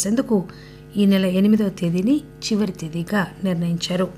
చేసేందుకు ఈ నెల 8వ తేదీని చివరి తేదీగా నిర్ణయించారు.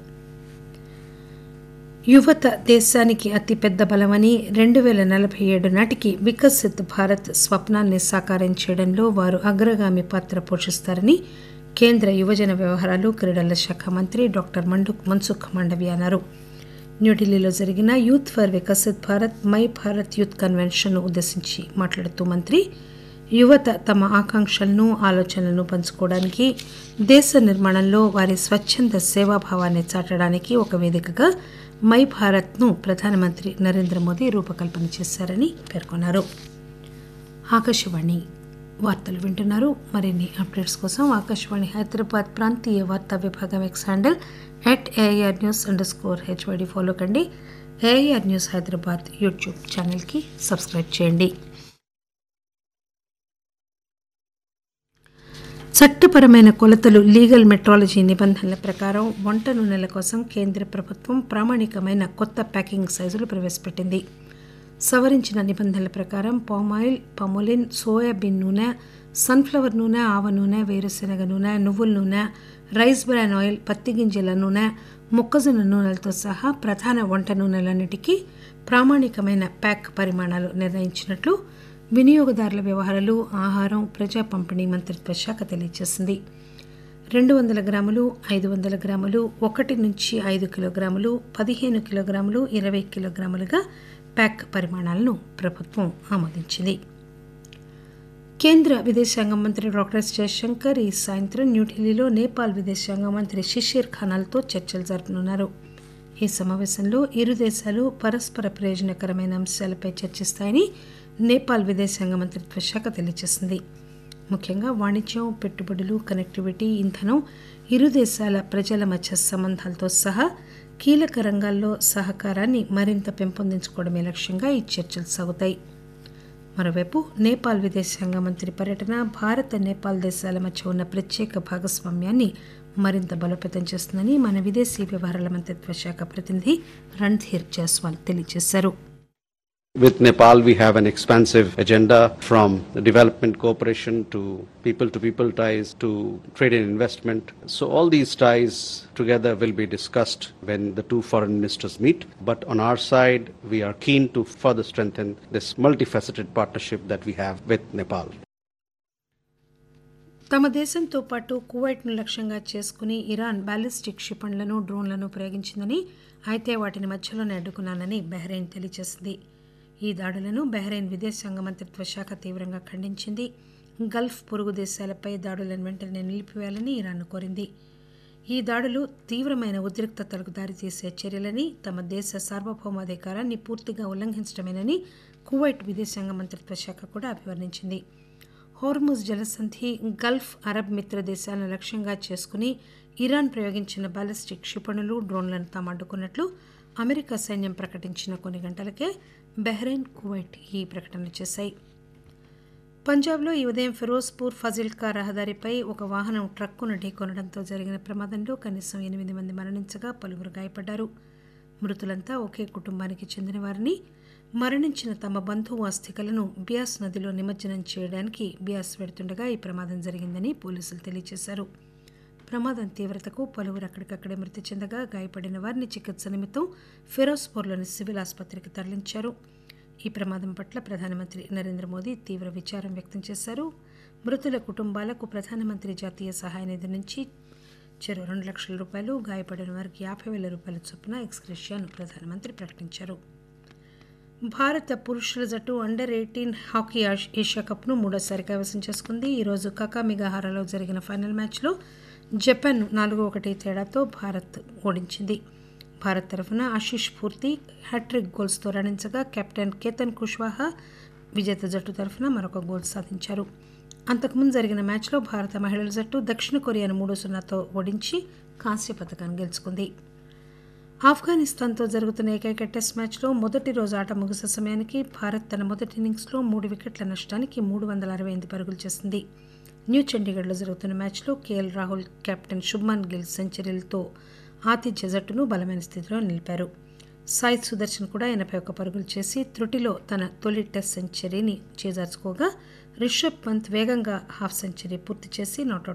యువత దేశానికి అతిపెద్ద బలమని 2047 నాటికి వికసిత్ భారత్ స్వప్నాన్ని సాకారం చేయడంలో వారు అగ్రగామి పాత్ర పోషిస్తారని కేంద్ర యువజన వ్యవహారాలు క్రీడల శాఖ మంత్రి డాక్టర్ మన్సుఖ్ మాండవీయ అన్నారు. న్యూఢిల్లీలో జరిగిన youth for Viksit Bharat my Bharat youth కన్వెన్షన్ను ఉద్దేశించి మాట్లాడుతూ మంత్రి యువత తమ ఆకాంక్షలను ఆలోచనలను పంచుకోవడానికి దేశ నిర్మాణంలో వారి స్వచ్ఛంద సేవాభావాన్ని చాటడానికి ఒక వేదికగా మై భారత్ను ప్రధానమంత్రి నరేంద్ర మోదీ రూపకల్పన చేశారని పేర్కొన్నారు. ఆకాశవాణి వార్తలు వింటున్నారు. మరిన్ని అప్డేట్స్ కోసం ఆకాశవాణి హైదరాబాద్ ప్రాంతీయ వార్తా విభాగం ఎక్స్ హ్యాండిల్ @AIRnews_HYD ఫాలో కండి. AIR న్యూస్ హైదరాబాద్ యూట్యూబ్ ఛానల్కి సబ్స్క్రైబ్ చేయండి. చట్టపరమైన కొలతలు లీగల్ మెట్రాలజీ నిబంధనల ప్రకారం వంట నూనెల కోసం కేంద్ర ప్రభుత్వం ప్రామాణికమైన కొత్త ప్యాకింగ్ సైజులు ప్రవేశపెట్టింది. సవరించిన నిబంధనల ప్రకారం పామాయిల్, పమోలిన్, సోయాబీన్ నూనె, సన్ఫ్లవర్ నూనె, ఆవ నూనె, వేరుశెనగ నూనె, నువ్వుల నూనె, రైస్ బ్రాన్ ఆయిల్, పత్తి గింజల నూనె, మొక్కజొన్న నూనెలతో సహా ప్రధాన వంట నూనెలన్నిటికీ ప్రామాణికమైన ప్యాక్ పరిమాణాలు నిర్ణయించినట్లు వినియోగదారుల వ్యవహారాలు, ఆహారం, ప్రజా పంపిణీ మంత్రిత్వ శాఖ తెలియజేసింది. 200 గ్రాములు, 500 గ్రాములు, 1 నుంచి 5 కిలోగ్రాములు, 15 కిలోగ్రాములు, 20 కిలోగ్రాములుగా ప్యాక్ పరిమాణాలను ప్రభుత్వం ఆమోదించింది. కేంద్ర విదేశాంగ మంత్రి డాక్టర్ ఎస్ జయశంకర్ ఈ సాయంత్రం న్యూఢిల్లీలో నేపాల్ విదేశాంగ మంత్రి షిషిర్ ఖనాల్తో చర్చలు జరపనున్నారు. ఈ సమావేశంలో ఇరు దేశాలు పరస్పర ప్రయోజనకరమైన అంశాలపై చర్చిస్తాయని నేపాల్ విదేశాంగ మంత్రిత్వ శాఖ తెలియజేసింది. ముఖ్యంగా వాణిజ్యం, పెట్టుబడులు, కనెక్టివిటీ, ఇంధనం, ఇరు దేశాల ప్రజల మధ్య సంబంధాలతో సహా కీలక రంగాల్లో సహకారాన్ని మరింత పెంపొందించుకోవడమే లక్ష్యంగా ఈ చర్చలు సాగుతాయి. మరోవైపు నేపాల్ విదేశాంగ మంత్రి పర్యటన భారత్, నేపాల్ దేశాల మధ్య ఉన్న ప్రత్యేక భాగస్వామ్యాన్ని మరింత బలోపేతం చేస్తుందని మన విదేశీ వ్యవహారాల మంత్రిత్వ శాఖ ప్రతినిధి రణ్ధీర్ జైస్వాల్ తెలియజేశారు. With Nepal, we have an expansive agenda from development cooperation to people ties to trade and investment. So all these ties together will be discussed when the two foreign ministers meet. But on our side, we are keen to further strengthen this multifaceted partnership that we have with Nepal. తమ దేశంతో పాటు కువైట్ను లక్ష్యంగా చేసుకుని Iran ballistic క్షిపణులను, డ్రోన్లను ప్రయోగించిందని, అయితే వాటిని మధ్యలోనే అడ్డుకున్నానని Bahrain తెలియజేసింది. ఈ దాడులను బహ్రెయిన్ విదేశాంగ మంత్రిత్వ శాఖ తీవ్రంగా ఖండించింది. గల్ఫ్ పొరుగు దేశాలపై దాడులను వెంటనే నిలిపివేయాలని ఇరాన్ను కోరింది. ఈ దాడులు తీవ్రమైన ఉద్రిక్తతలకు దారితీసే చర్యలని, తమ దేశ సార్వభౌమాధికారాన్ని పూర్తిగా ఉల్లంఘించడమేనని కువైట్ విదేశాంగ మంత్రిత్వ శాఖ కూడా అభివర్ణించింది. హోర్ముజ్ జలసంధి, గల్ఫ్, అరబ్ మిత్ర దేశాలను లక్ష్యంగా చేసుకుని ఇరాన్ ప్రయోగించిన బాలిస్టిక్ క్షిపణులు, డ్రోన్లను తాము అడ్డుకున్నట్లు అమెరికా సైన్యం ప్రకటించిన కొన్ని గంటలకే బహ్రెయిన్, కువైట్ ఈ ప్రకటనలు చేశాయి. పంజాబ్లో ఈ ఉదయం ఫిరోజ్పూర్ ఫజిల్కా రహదారిపై ఒక వాహనం ట్రక్కును ఢీకొనడంతో జరిగిన ప్రమాదంలో కనీసం 8 మంది మరణించగా పలువురు గాయపడ్డారు. మృతులంతా ఒకే కుటుంబానికి చెందినవారని, మరణించిన తమ బంధువు అస్థికలను బియాస్ నదిలో నిమజ్జనం చేయడానికి బియాస్ వెడుతుండగా ఈ ప్రమాదం జరిగిందని పోలీసులు తెలియజేశారు. ప్రమాదం తీవ్రతకు పలువురు అక్కడికక్కడే మృతి చెందగా గాయపడిన వారిని చికిత్స నిమిత్తం ఫిరోజ్పూర్లోని సివిల్ ఆసుపత్రికి తరలించారు. ఈ ప్రమాదం పట్ల ప్రధానమంత్రి నరేంద్ర మోదీ తీవ్ర విచారం వ్యక్తం చేశారు. మృతుల కుటుంబాలకు ప్రధానమంత్రి జాతీయ సహాయ నిధి నుంచి చెరో 2 లక్షల రూపాయలు, గాయపడిన వారికి 50,000 రూపాయల చొప్పున ఎక్స్గ్రేషియాను ప్రధానమంత్రి ప్రకటించారు. భారత పురుషుల జట్టు అండర్-18 హాకీ ఏషియా కప్ను మూడోసారి కైవసం చేసుకుంది. ఈరోజు కకామిగాహారాలో జరిగిన ఫైనల్ మ్యాచ్లో జపాన్ 4-1 తేడాతో భారత్ ఓడించింది. భారత్ తరఫున ఆశిష్ పూర్తి హ్యాట్రిక్ గోల్స్తో రాణించగా కెప్టెన్ కేతన్ కుష్వాహా విజేత జట్టు తరఫున మరొక గోల్ సాధించారు. అంతకుముందు జరిగిన మ్యాచ్లో భారత మహిళల జట్టు దక్షిణ కొరియాను 3-0తో ఓడించి కాంస్య పతకాన్ని గెలుచుకుంది. ఆఫ్ఘనిస్తాన్తో జరుగుతున్న ఏకైక టెస్ట్ మ్యాచ్లో మొదటి రోజు ఆట ముగిసే సమయానికి భారత్ తన మొదటి ఇన్నింగ్స్లో 3 వికెట్ల నష్టానికి 368 పరుగులు చేసింది. న్యూ చండీగఢ్లో జరుగుతున్న మ్యాచ్లో కేఎల్ రాహుల్, కెప్టెన్ శుభ్మన్ గిల్ సెంచరీలతో ఆతిథ్య జట్టును బలమైన స్థితిలో నిలిపారు. సాయి సుదర్శన్ కూడా 81 పరుగులు చేసి త్రుటిలో తన తొలి టెస్ట్ సెంచరీని చేజార్చుకోగా రిషబ్ పంత్ వేగంగా హాఫ్ సెంచరీ పూర్తి చేసి నాటౌట్